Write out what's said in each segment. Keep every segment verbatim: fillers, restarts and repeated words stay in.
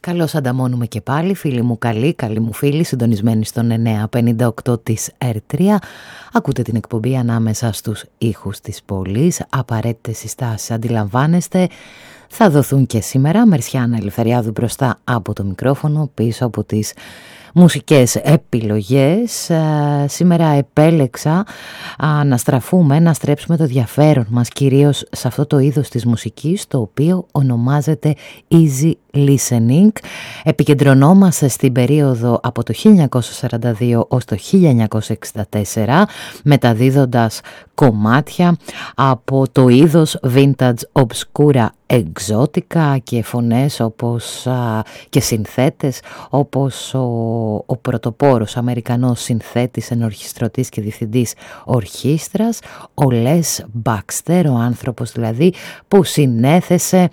Καλώς ανταμώνουμε και πάλι, φίλοι μου καλοί, καλοί μου φίλοι, συντονισμένοι στον εννιά πενήντα οκτώ της ερ τρία. Ακούτε την εκπομπή ανάμεσα στους ήχους της πόλης, απαραίτητες συστάσεις αντιλαμβάνεστε. Θα δοθούν και σήμερα. Μερσιάνα Ελευθεριάδου μπροστά από το μικρόφωνο, πίσω από τις μουσικές επιλογές. Σήμερα επέλεξα να στραφούμε, να στρέψουμε το ενδιαφέρον μας κυρίως σε αυτό το είδος της μουσικής, το οποίο ονομάζεται easy listening. Επικεντρωνόμαστε στην περίοδο από το χίλια εννιακόσια σαράντα δύο ως το χίλια εννιακόσια εξήντα τέσσερα, μεταδίδοντας κομμάτια από το είδος vintage obscura εξώτικα και φωνές όπως α, και συνθέτες όπως ο, ο πρωτοπόρος Αμερικανός συνθέτης, ενορχιστρωτής και διευθυντής ορχήστρας, ο Les Baxter, ο άνθρωπος δηλαδή που συνέθεσε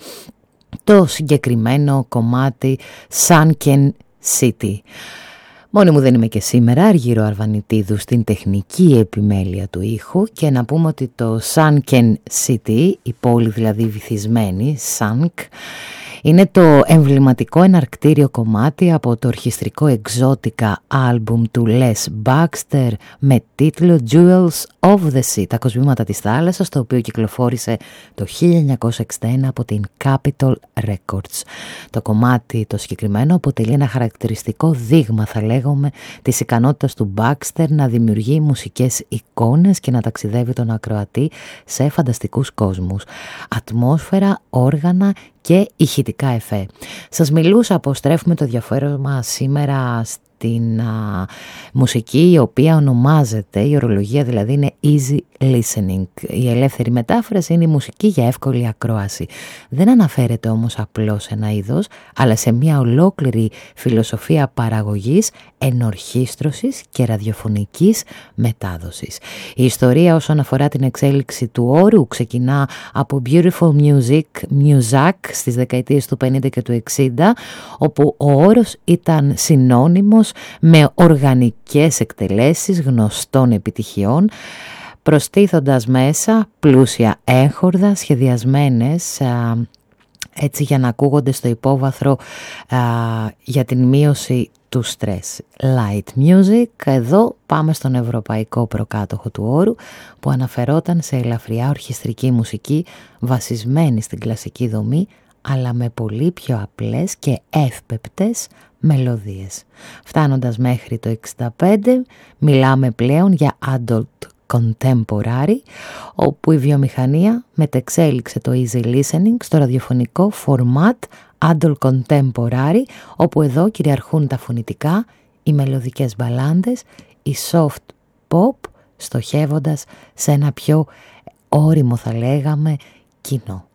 το συγκεκριμένο κομμάτι Sunken City. Μόνη μου δεν είμαι και σήμερα, Αργύρο Αρβανιτίδου στην τεχνική επιμέλεια του ήχου, και να πούμε ότι το Sunken City, η πόλη δηλαδή βυθισμένη, Sunk, είναι το εμβληματικό εναρκτήριο κομμάτι από το ορχιστρικό εξώτικα άλμπουμ του Les Baxter με τίτλο Jewels of the Sea, τα κοσμήματα της θάλασσας, το οποίο κυκλοφόρησε το χίλια εννιακόσια εξήντα ένα από την Capitol Records. Το κομμάτι το συγκεκριμένο αποτελεί ένα χαρακτηριστικό δείγμα, θα λέγαμε, της ικανότητας του Baxter να δημιουργεί μουσικές εικόνες και να ταξιδεύει τον ακροατή σε φανταστικούς κόσμους, ατμόσφαιρα, όργανα και ηχητικά εφέ. Σας μιλούσα, αποστρέφουμε το ενδιαφέρον μας σήμερα στην α, μουσική η οποία ονομάζεται, η ορολογία δηλαδή είναι easy listening. Η ελεύθερη μετάφραση είναι η μουσική για εύκολη ακρόαση. Δεν αναφέρεται όμως απλώς σε ένα είδος, αλλά σε μια ολόκληρη φιλοσοφία παραγωγής, ενορχήστρωσης και ραδιοφωνικής μετάδοσης. Η ιστορία όσον αφορά την εξέλιξη του όρου ξεκινά από Beautiful Music, Muzak στις δεκαετίες του πενήντα και του εξήντα, όπου ο όρος ήταν συνώνυμος με οργανικές εκτελέσεις γνωστών επιτυχιών, προστίθοντας μέσα πλούσια έγχορδα σχεδιασμένες α, έτσι για να ακούγονται στο υπόβαθρο α, για την μείωση του στρες. Light music, εδώ πάμε στον ευρωπαϊκό προκάτοχο του όρου, που αναφερόταν σε ελαφριά ορχιστρική μουσική βασισμένη στην κλασική δομή, αλλά με πολύ πιο απλές και εύπεπτες μελωδίες. Φτάνοντας μέχρι το εξήντα πέντε, μιλάμε πλέον για adult contemporary, όπου η βιομηχανία μετεξέλιξε το easy listening στο ραδιοφωνικό format adult contemporary, όπου εδώ κυριαρχούν τα φωνητικά, οι μελωδικές μπαλάντες, η soft pop, στοχεύοντας σε ένα πιο ώριμο, θα λέγαμε, κοινό.